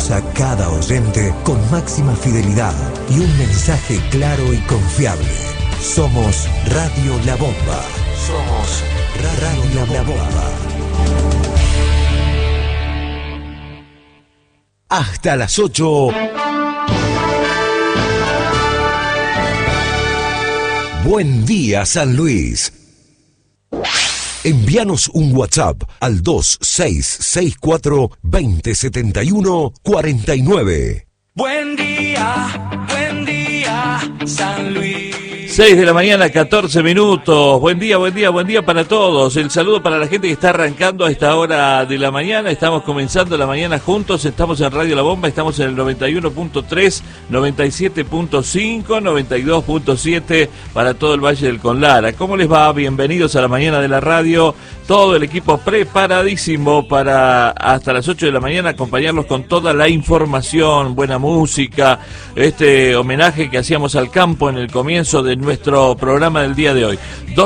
Servimos a cada oyente con máxima fidelidad y un mensaje claro y confiable. Somos Radio La Bomba. Somos Radio La Bomba. Hasta las 8. Buen día, San Luis. Envíanos un WhatsApp al 2664-2071-49. Buen día, San Luis. 6 de la mañana, 14 minutos. Buen día para todos. El saludo para la gente que está arrancando a esta hora de la mañana. Estamos comenzando la mañana juntos. Estamos en Radio La Bomba. Estamos en el 91.3, 97.5, 92.7 para todo el Valle del Conlara. ¿Cómo les va? Bienvenidos a la mañana de la radio. Todo el equipo preparadísimo para hasta las 8 de la mañana acompañarlos con toda la información, buena música, este homenaje que hacíamos al campo en el comienzo de nuestro programa del día de hoy.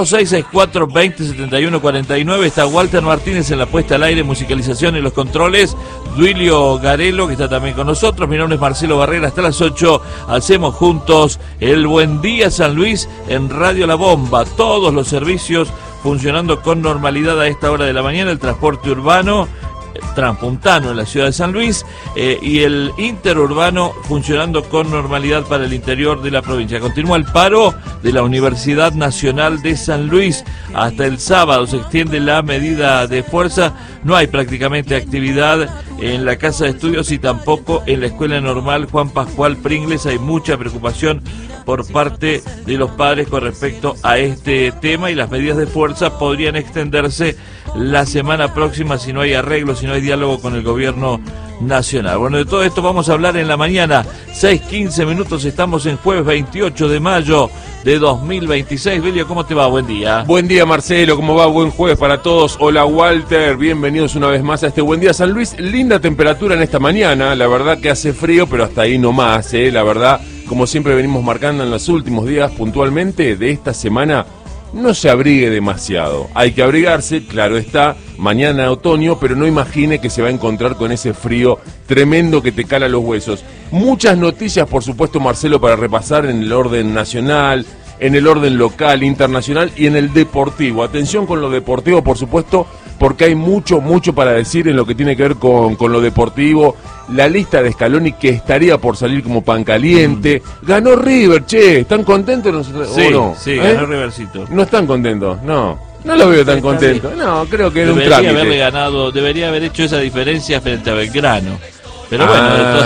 2664-2071-49. Está Walter Martínez en la puesta al aire, musicalización y los controles. Duilio Garelo, que está también con nosotros. Mi nombre es Marcelo Barrera. Hasta las 8 hacemos juntos el Buen Día San Luis en Radio La Bomba. Todos los servicios funcionando con normalidad a esta hora de la mañana. El transporte urbano transpuntano en la ciudad de San Luis y el interurbano funcionando con normalidad para el interior de la provincia. Continúa el paro de la Universidad Nacional de San Luis hasta el sábado. Se extiende la medida de fuerza. No hay prácticamente actividad en la Casa de Estudios y tampoco en la Escuela Normal Juan Pascual Pringles. Hay mucha preocupación por parte de los padres con respecto a este tema y las medidas de fuerza podrían extenderse la semana próxima si no hay arreglo, si no hay diálogo con el gobierno nacional. Bueno, de todo esto vamos a hablar en la mañana. 6:15 minutos, estamos en jueves 28 de mayo de 2026. Belio, ¿cómo te va? Buen día. Buen día, Marcelo, ¿cómo va? Buen jueves para todos. Hola, Walter, bienvenidos una vez más a este Buen Día San Luis. Linda temperatura en esta mañana, la verdad que hace frío, pero hasta ahí nomás, la verdad, como siempre venimos marcando en los últimos días puntualmente de esta semana, no se abrigue demasiado. Hay que abrigarse, claro está, mañana otoño, pero no imagine que se va a encontrar con ese frío tremendo que te cala los huesos. Muchas noticias, por supuesto, Marcelo, para repasar en el orden nacional, en el orden local, internacional y en el deportivo. Atención con lo deportivo, por supuesto, porque hay mucho para decir en lo que tiene que ver con lo deportivo. La lista de Scaloni que estaría por salir como pan caliente. Ganó River, che, ¿están contentos? Sí, ¿o no? Sí, ganó Rivercito. ¿No están contentos? No lo veo tan contento. No, creo que era un trámite. Haberle ganado, debería haber hecho esa diferencia frente a Belgrano. Pero bueno,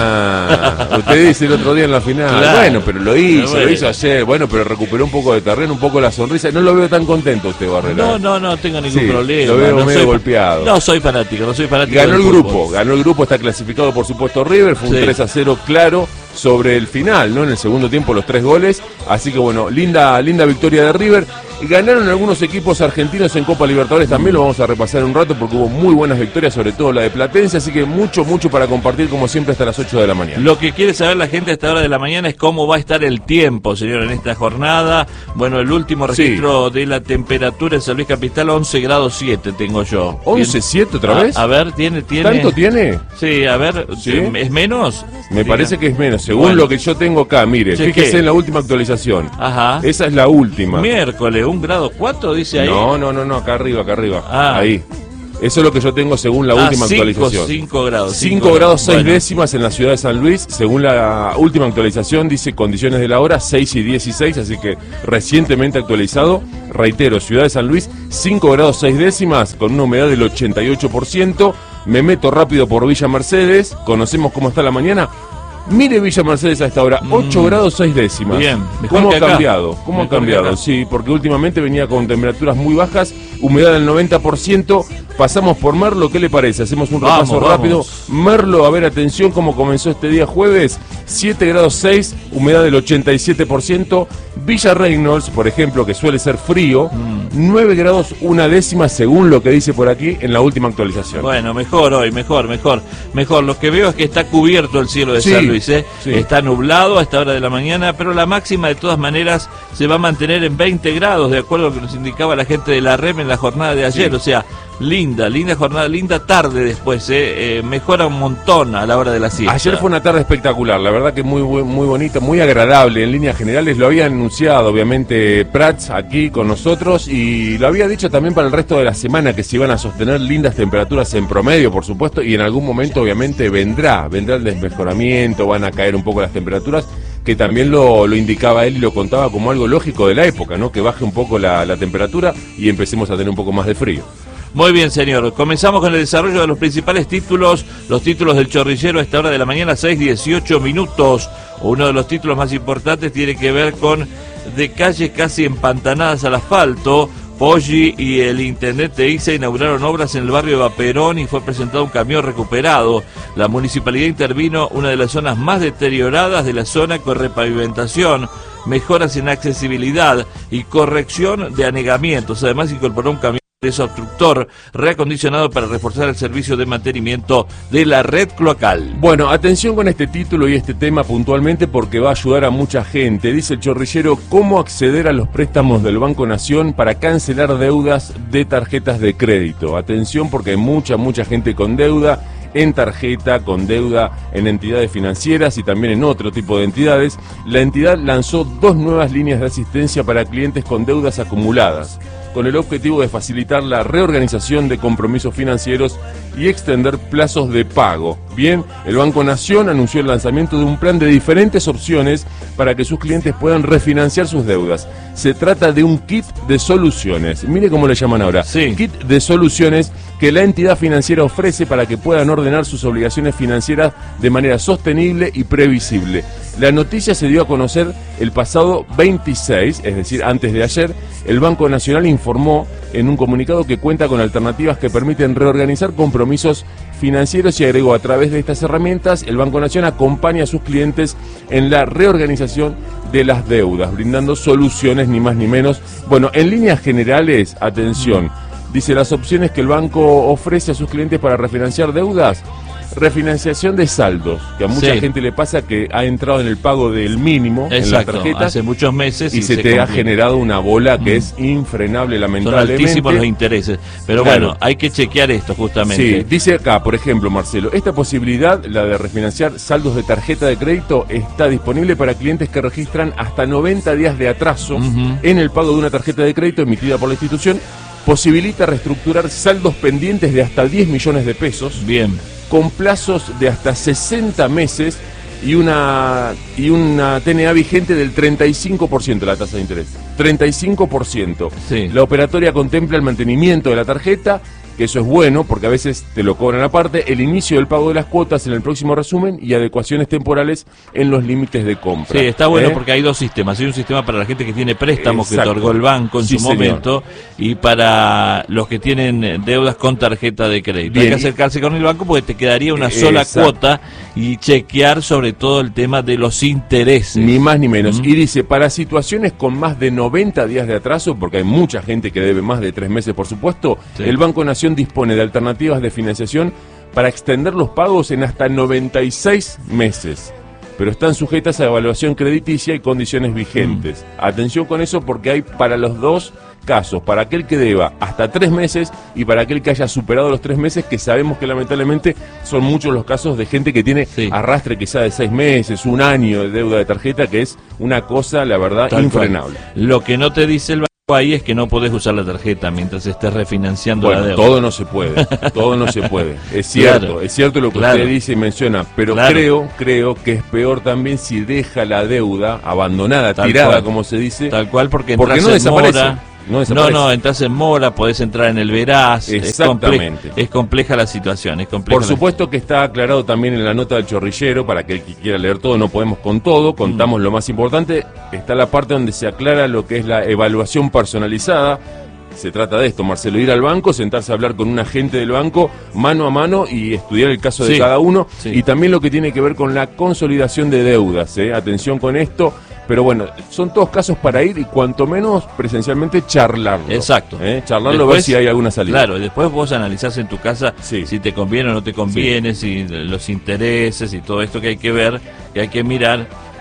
usted dice el otro día en la final, claro, bueno, pero lo hizo ayer, bueno, pero recuperó un poco de terreno, un poco la sonrisa. No lo veo tan contento usted, Barrera. No tengo ningún problema. Lo veo medio golpeado. No soy fanático. Ganó el grupo, está clasificado por supuesto River, fue un 3-0 claro sobre el final, ¿no? En el segundo tiempo los 3 goles, así que bueno, linda victoria de River. Ganaron algunos equipos argentinos en Copa Libertadores, también lo vamos a repasar un rato porque hubo muy buenas victorias, sobre todo la de Platense, así que mucho para compartir como siempre hasta las 8 de la mañana. Lo que quiere saber la gente a esta hora de la mañana es cómo va a estar el tiempo, señor, en esta jornada. Bueno, el último registro de la temperatura en San Luis Capital, 11 grados 7 tengo yo. ¿11.7 otra vez? A ver, tiene. ¿Tanto tiene? Sí, a ver, ¿sí? ¿Es menos? Me parece que es menos, según lo que yo tengo acá, mire, fíjese en la última actualización. Ajá. Esa es la última. Miércoles, 1 grado 4 dice ahí. No, acá arriba. Ahí. Eso es lo que yo tengo según la última actualización. 5 grados. 5 grados 6 décimas en la ciudad de San Luis. Según la última actualización, dice condiciones de la hora 6:16, así que recientemente actualizado. Reitero, ciudad de San Luis, 5 grados 6 décimas con una humedad del 88%. Me meto rápido por Villa Mercedes. Conocemos cómo está la mañana. Mire Villa Mercedes a esta hora, 8 grados 6 décimas. Bien, ¿Cómo ha cambiado? ¿Cómo ha cambiado? Sí, porque últimamente venía con temperaturas muy bajas, humedad del 90%. Pasamos por Merlo, ¿qué le parece? Hacemos un repaso rápido. Merlo, a ver, atención, cómo comenzó este día jueves. 7 grados 6, humedad del 87%. Villa Reynolds, por ejemplo, que suele ser frío, 9 grados 1 décima, según lo que dice por aquí en la última actualización. Bueno, mejor hoy, mejor. Lo que veo es que está cubierto el cielo de San Luis, Sí. Está nublado a esta hora de la mañana, pero la máxima de todas maneras se va a mantener en 20 grados, de acuerdo a lo que nos indicaba la gente de la REM en la jornada de ayer. O sea, Linda jornada, linda tarde después, mejora un montón a la hora de la siesta. Ayer fue una tarde espectacular, la verdad que muy bonita, muy agradable en líneas generales. Lo había anunciado obviamente Prats aquí con nosotros y lo había dicho también para el resto de la semana que se iban a sostener lindas temperaturas en promedio, por supuesto, y en algún momento obviamente vendrá el desmejoramiento, van a caer un poco las temperaturas, que también lo indicaba él y lo contaba como algo lógico de la época, ¿no? Que baje un poco la temperatura y empecemos a tener un poco más de frío. Muy bien, señor. Comenzamos con el desarrollo de los principales títulos, los títulos del Chorrillero a esta hora de la mañana, 6:18 minutos. Uno de los títulos más importantes tiene que ver con de calles casi empantanadas al asfalto. Poggi y el intendente de ISA inauguraron obras en el barrio de Vaperón y fue presentado un camión recuperado. La municipalidad intervino una de las zonas más deterioradas de la zona con repavimentación, mejoras en accesibilidad y corrección de anegamientos. Además incorporó un camión desobstructor reacondicionado para reforzar el servicio de mantenimiento de la red cloacal. Bueno, atención con este título y este tema puntualmente porque va a ayudar a mucha gente. Dice el Chorrillero, ¿cómo acceder a los préstamos del Banco Nación para cancelar deudas de tarjetas de crédito? Atención porque hay mucha gente con deuda en tarjeta, con deuda en entidades financieras y también en otro tipo de entidades. La entidad lanzó 2 nuevas líneas de asistencia para clientes con deudas acumuladas, con el objetivo de facilitar la reorganización de compromisos financieros y extender plazos de pago. Bien, el Banco Nación anunció el lanzamiento de un plan de diferentes opciones para que sus clientes puedan refinanciar sus deudas. Se trata de un kit de soluciones. Mire cómo le llaman ahora. Sí. Kit de soluciones que la entidad financiera ofrece para que puedan ordenar sus obligaciones financieras de manera sostenible y previsible. La noticia se dio a conocer el pasado 26, es decir, antes de ayer. El Banco Nacional informó en un comunicado que cuenta con alternativas que permiten reorganizar compromisos financieros y agregó: a través de estas herramientas, el Banco Nacional acompaña a sus clientes en la reorganización de las deudas, brindando soluciones ni más ni menos. Bueno, en líneas generales, atención, dice las opciones que el banco ofrece a sus clientes para refinanciar deudas. Refinanciación de saldos, que a mucha gente le pasa que ha entrado en el pago del mínimo. Exacto, en la tarjeta hace muchos meses y se te ha generado una bola que es infrenable, lamentablemente. Son altísimos los intereses, pero claro, bueno, hay que chequear esto justamente. Sí, dice acá, por ejemplo, Marcelo, esta posibilidad, la de refinanciar saldos de tarjeta de crédito, está disponible para clientes que registran hasta 90 días de atraso en el pago de una tarjeta de crédito emitida por la institución. Posibilita reestructurar saldos pendientes de hasta 10 millones de pesos. Bien. Con plazos de hasta 60 meses y una TNA vigente del 35% de la tasa de interés. 35%. Sí. La operatoria contempla el mantenimiento de la tarjeta, que eso es bueno porque a veces te lo cobran aparte, el inicio del pago de las cuotas en el próximo resumen y adecuaciones temporales en los límites de compra. Sí, está bueno porque hay 2 sistemas. Hay un sistema para la gente que tiene préstamos que otorgó el banco en su momento, y para los que tienen deudas con tarjeta de crédito. Bien. Hay que acercarse con el banco porque te quedaría una sola cuota y chequear sobre todo el tema de los intereses. Ni más ni menos. Y dice, para situaciones con más de 90 días de atraso, porque hay mucha gente que debe más de 3 meses, por supuesto, el Banco Nacional dispone de alternativas de financiación para extender los pagos en hasta 96 meses, pero están sujetas a evaluación crediticia y condiciones vigentes. Atención con eso porque hay para los 2 casos, para aquel que deba hasta 3 meses y para aquel que haya superado los 3 meses, que sabemos que lamentablemente son muchos los casos de gente que tiene arrastre quizá de 6 meses, 1 año de deuda de tarjeta, que es una cosa, la verdad, infrenable. Lo que no te dice el banco ahí es que no podés usar la tarjeta mientras estés refinanciando la deuda. Todo no se puede, todo no se puede. Es cierto, claro, es cierto lo que usted dice y menciona, pero creo que es peor también si deja la deuda abandonada, tirada, como se dice. Tal cual, porque no desaparece. No, entras en mora, podés entrar en el veraz. Exactamente. Es compleja la situación. Por supuesto que está aclarado también en la nota del Chorrillero, para que el que quiera leer todo, no podemos con todo, contamos lo más importante. Está la parte donde se aclara lo que es la evaluación personalizada. Se trata de esto, Marcelo, ir al banco, sentarse a hablar con un agente del banco mano a mano y estudiar el caso de cada uno. Y también lo que tiene que ver con la consolidación de deudas. Atención con esto. Pero bueno, son todos casos para ir y cuanto menos presencialmente charlarlo. Exacto. Charlarlo, después, ver si hay alguna salida. Claro, después vos analizás en tu casa si te conviene o no te conviene, si los intereses y todo esto que hay que ver, que hay que mirar.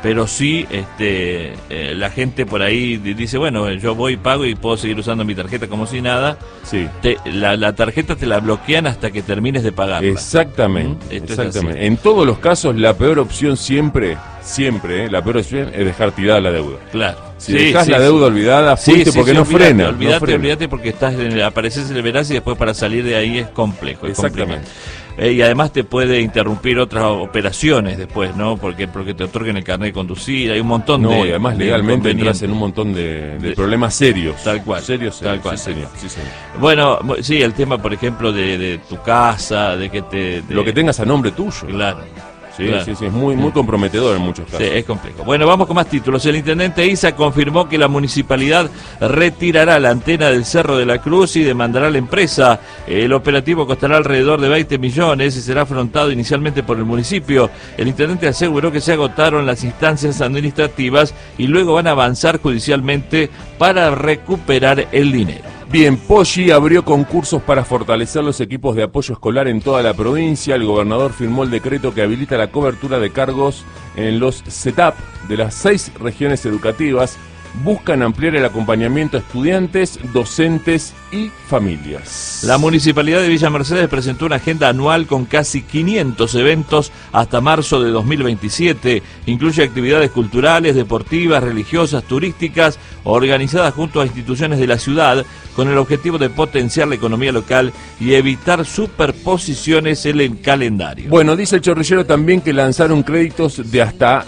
pero sí la gente por ahí dice, bueno, yo voy, pago y puedo seguir usando mi tarjeta como si nada. Sí. La tarjeta te la bloquean hasta que termines de pagarla. Exactamente, exactamente. En todos los casos, la peor opción siempre, la peor opción es dejar tirada la deuda. Claro. Si dejas la deuda olvidada, fuiste porque no frena. Olvídate porque apareces en el verás y después para salir de ahí es complejo. Exactamente. Y además te puede interrumpir otras operaciones después, ¿no? Porque te otorguen el carnet de conducir, hay un montón y además legalmente entras en un montón de problemas serios. Tal cual. Serios, tal cual. Sí, señor. Bueno, sí, el tema, por ejemplo, de tu casa, de que lo que tengas a nombre tuyo. Claro. Sí, claro. Sí, es muy comprometedor en muchos casos. Sí, es complejo. Bueno, vamos con más títulos. El intendente Isa confirmó que la municipalidad retirará la antena del Cerro de la Cruz y demandará a la empresa. El operativo costará alrededor de 20 millones y será afrontado inicialmente por el municipio. El intendente aseguró que se agotaron las instancias administrativas y luego van a avanzar judicialmente para recuperar el dinero. Bien, Poggi abrió concursos para fortalecer los equipos de apoyo escolar en toda la provincia. El gobernador firmó el decreto que habilita la cobertura de cargos en los CETAP de las 6 regiones educativas. Buscan ampliar el acompañamiento a estudiantes, docentes y familias. La Municipalidad de Villa Mercedes presentó una agenda anual con casi 500 eventos hasta marzo de 2027. Incluye actividades culturales, deportivas, religiosas, turísticas, organizadas junto a instituciones de la ciudad, con el objetivo de potenciar la economía local y evitar superposiciones en el calendario. Bueno, dice el chorrillero también que lanzaron créditos de hasta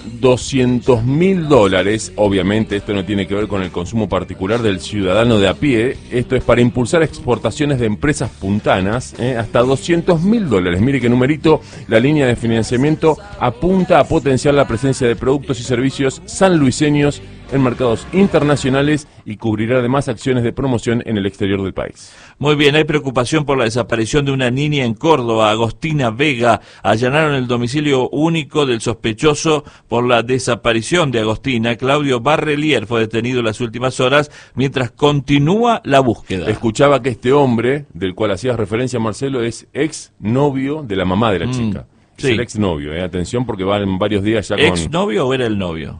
$200.000. Obviamente esto no tiene que ver con el consumo particular del ciudadano de a pie. Esto es para impulsar exportaciones de empresas puntanas, hasta $200.000. Mire qué numerito. La línea de financiamiento apunta a potenciar la presencia de productos y servicios sanluiseños en mercados internacionales y cubrirá además acciones de promoción en el exterior del país. Muy bien, hay preocupación por la desaparición de una niña en Córdoba. Agostina Vega. Allanaron el domicilio único del sospechoso por la desaparición de Agostina. Claudio Barrelier fue detenido en las últimas horas mientras continúa la búsqueda. Escuchaba que este hombre, del cual hacías referencia, Marcelo, es ex novio de la mamá de la chica. Sí. Es el ex novio, atención porque van varios días ya con... ¿Ex novio o era el novio?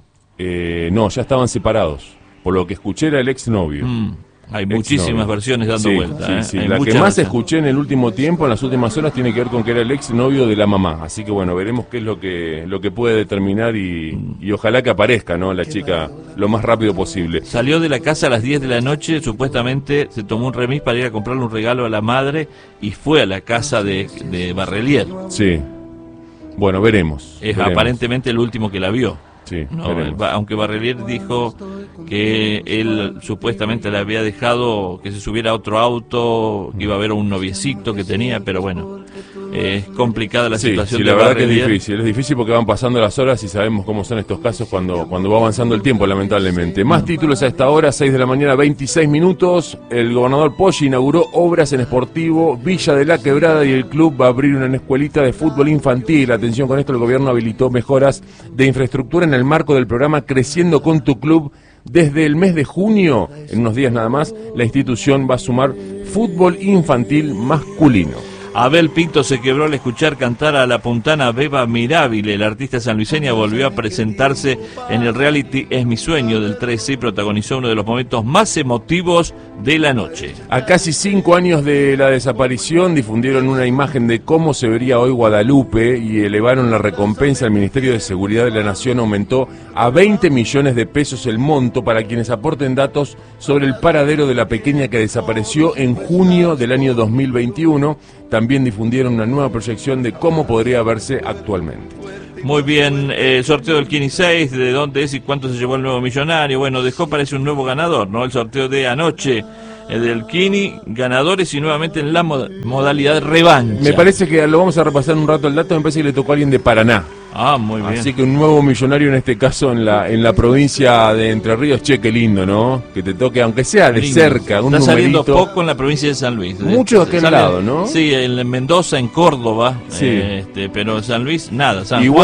No, ya estaban separados. Por lo que escuché era el exnovio. Hay muchísimas versiones dando vueltas. Sí. La que más escuché en el último tiempo, en las últimas horas, tiene que ver con que era el exnovio de la mamá. Así que bueno, veremos qué es lo que puede determinar y ojalá que aparezca, ¿no? La chica lo más rápido posible. Salió de la casa a las 10 de la noche, supuestamente se tomó un remis para ir a comprarle un regalo a la madre y fue a la casa de Barrelier. Sí. Bueno, veremos. Aparentemente el último que la vio. Sí, no, aunque Barrelier dijo que él supuestamente le había dejado que se subiera a otro auto, que iba a haber un noviecito que tenía, pero bueno, es complicada la situación de la verdad Barrelier. Que es difícil porque van pasando las horas y sabemos cómo son estos casos cuando va avanzando el tiempo, lamentablemente. Más títulos a esta hora, 6 de la mañana, 26 minutos. El gobernador Poggi inauguró obras en Sportivo Villa de la Quebrada y el club va a abrir una escuelita de fútbol infantil. Atención con esto, el gobierno habilitó mejoras de infraestructura en el marco del programa Creciendo con tu Club. Desde el mes de junio, en unos días nada más, la institución va a sumar fútbol infantil masculino. Abel Pinto se quebró al escuchar cantar a la puntana Beba Mirabile. La artista sanluiseña volvió a presentarse en el reality Es mi sueño del 13 y protagonizó uno de los momentos más emotivos de la noche. A casi 5 años de la desaparición difundieron una imagen de cómo se vería hoy Guadalupe y elevaron la recompensa. El Ministerio de Seguridad de la Nación aumentó a 20 millones de pesos el monto para quienes aporten datos sobre el paradero de la pequeña que desapareció en junio del año 2021. También difundieron una nueva proyección de cómo podría verse actualmente. Muy bien, sorteo del Kini 6, de dónde es y cuánto se llevó el nuevo millonario. Bueno, dejó parece un nuevo ganador, ¿no? El sorteo de anoche del Kini, ganadores y nuevamente en la modalidad revancha. Me parece que lo vamos a repasar un rato el dato, me parece que le tocó a alguien de Paraná. Ah, muy bien. Así que un nuevo millonario en este caso en la provincia de Entre Ríos. Che, qué lindo, ¿no? Que te toque, aunque sea de lindo. Cerca, un está numerito. Saliendo poco en la provincia de San Luis. Mucho de aquel lado, ¿no? Sí, en Mendoza, en Córdoba, sí. Pero en San Luis, nada. Igual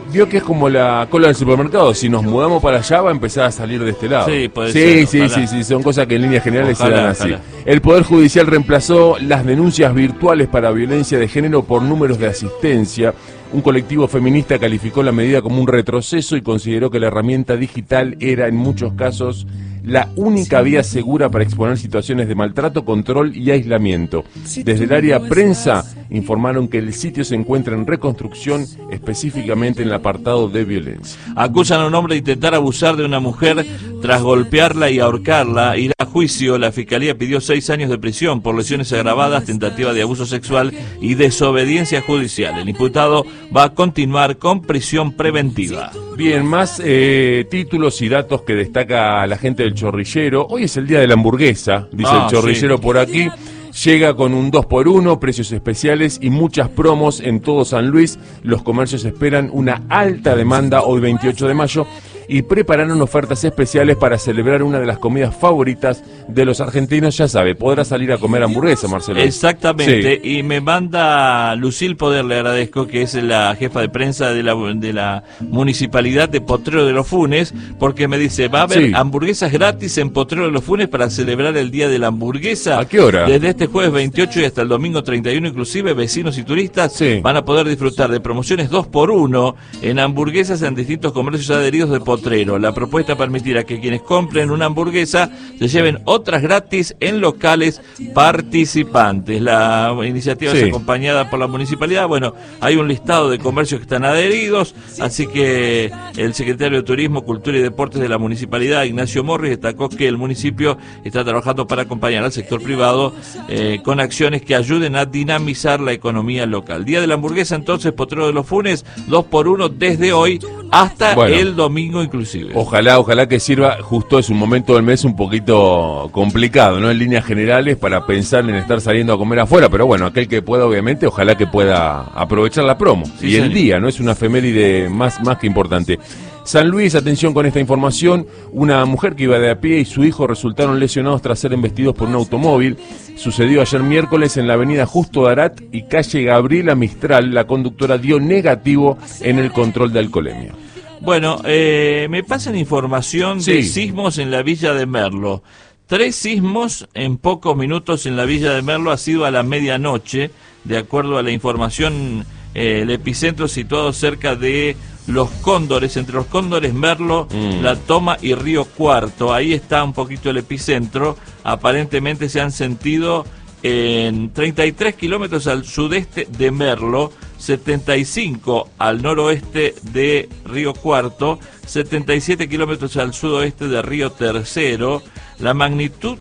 Vio que es como la cola del supermercado. Si nos mudamos para allá, va a empezar a salir de este lado. Sí, puede ser. Sí. Son cosas que en líneas generales se dan así. Ojalá. El Poder Judicial reemplazó las denuncias virtuales para violencia de género por números de asistencia. Un colectivo feminista calificó la medida como un retroceso y consideró que la herramienta digital era, en muchos casos, la única vía segura para exponer situaciones de maltrato, control y aislamiento. Desde el área prensa informaron que el sitio se encuentra en reconstrucción, específicamente en el apartado de violencia. Acusan a un hombre de intentar abusar de una mujer tras golpearla y ahorcarla. Irá a juicio. La Fiscalía pidió 6 años de prisión por lesiones agravadas, tentativa de abuso sexual y desobediencia judicial. El imputado va a continuar con prisión preventiva. Bien, más títulos y datos que destaca la gente del Chorrillero. Hoy es el día de la hamburguesa, dice el Chorrillero por aquí. Llega con un 2x1, precios especiales y muchas promos en todo San Luis. Los comercios esperan una alta demanda hoy 28 de mayo y prepararon ofertas especiales para celebrar una de las comidas favoritas de los argentinos. Ya sabe, podrá salir a comer hamburguesa, Marcelo. Exactamente, sí. Y me manda Lucil Poder, le agradezco, que es la jefa de prensa de la municipalidad de Potrero de los Funes, porque me dice, va a haber hamburguesas gratis en Potrero de los Funes para celebrar el Día de la Hamburguesa. ¿A qué hora? Desde este jueves 28 y hasta el domingo 31, inclusive vecinos y turistas van a poder disfrutar de promociones 2x1 en hamburguesas en distintos comercios adheridos de Potrero. La propuesta permitirá que quienes compren una hamburguesa se lleven otras gratis en locales participantes. La iniciativa es acompañada por la municipalidad. Bueno, hay un listado de comercios que están adheridos, así que el secretario de Turismo, Cultura y Deportes de la municipalidad, Ignacio Morris, destacó que el municipio está trabajando para acompañar al sector privado con acciones que ayuden a dinamizar la economía local. Día de la hamburguesa, entonces, Potrero de los Funes, 2x1 desde hoy hasta el domingo inclusive. Ojalá que sirva. Justo es un momento del mes un poquito complicado, ¿no? En líneas generales, para pensar en estar saliendo a comer afuera, pero bueno, aquel que pueda, obviamente, ojalá que pueda aprovechar la promo. Y el día, ¿no? Es una efeméride más que importante. San Luis, atención con esta información, una mujer que iba de a pie y su hijo resultaron lesionados tras ser embestidos por un automóvil. Sucedió ayer miércoles en la avenida Justo Darat y calle Gabriela Mistral. La conductora dio negativo en el control de alcoholemia. Bueno, me pasan información de sismos en la villa de Merlo. 3 sismos en pocos minutos en la villa de Merlo, ha sido a la medianoche, de acuerdo a la información, el epicentro situado cerca de Los Cóndores, entre Los Cóndores, Merlo, La Toma y Río Cuarto. Ahí está un poquito el epicentro. Aparentemente se han sentido en 33 kilómetros al sudeste de Merlo, 75 al noroeste de Río Cuarto, 77 kilómetros al sudoeste de Río Tercero, la magnitud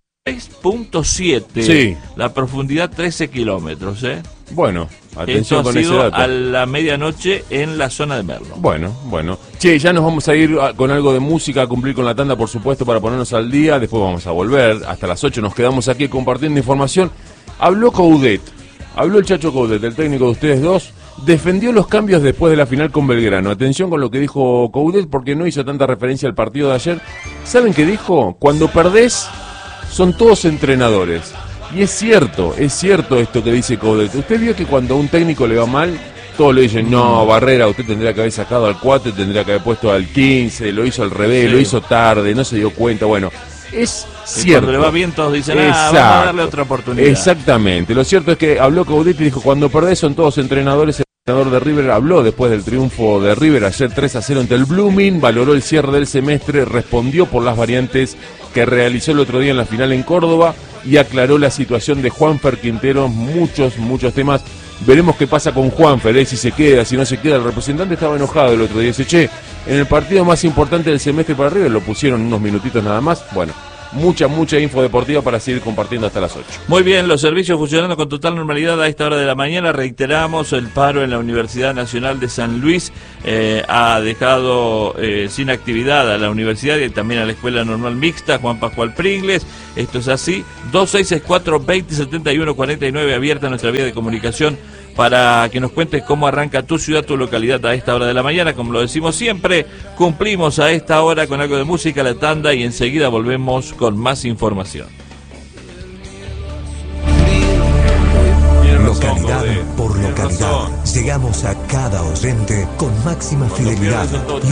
6.7, la profundidad 13 kilómetros. Bueno, atención con ese dato. dato. A la medianoche en la zona de Merlo. Bueno. Che, ya nos vamos a ir con algo de música, a cumplir con la tanda, por supuesto, para ponernos al día. Después vamos a volver. Hasta las 8 nos quedamos aquí compartiendo información. Habló Coudet, habló el Chacho Coudet, el técnico de ustedes dos. Defendió los cambios después de la final con Belgrano. Atención con lo que dijo Coudet, porque no hizo tanta referencia al partido de ayer. ¿Saben qué dijo? Cuando perdés, son todos entrenadores. Y es cierto esto que dice Coudet. Usted vio que cuando a un técnico le va mal, todos le dicen, no, Barrera, usted tendría que haber sacado al 4, tendría que haber puesto al 15, lo hizo al revés, lo hizo tarde, no se dio cuenta. Bueno, es cierto. Cuando le va bien todos dicen, vamos a darle otra oportunidad. Exactamente. Lo cierto es que habló Coudet y dijo, cuando perdés son todos entrenadores. El entrenador de River habló después del triunfo de River ayer 3-0 ante el Blooming, valoró el cierre del semestre, respondió por las variantes que realizó el otro día en la final en Córdoba y aclaró la situación de Juanfer Quintero, muchos temas. Veremos qué pasa con Juanfer, si se queda, si no se queda. El representante estaba enojado el otro día, dice, che, en el partido más importante del semestre para River lo pusieron unos minutitos nada más. Bueno, mucha info deportiva para seguir compartiendo hasta las 8. Muy bien, los servicios funcionando con total normalidad a esta hora de la mañana. Reiteramos, el paro en la Universidad Nacional de San Luis ha dejado sin actividad a la universidad y también a la Escuela Normal Mixta Juan Pascual Pringles. Esto es así, 2664-2071-49, abierta nuestra vía de comunicación para que nos cuentes cómo arranca tu ciudad, tu localidad a esta hora de la mañana. Como lo decimos siempre, cumplimos a esta hora con algo de música, la tanda, y enseguida volvemos con más información. Localidad por localidad. Llegamos a cada oyente con máxima fidelidad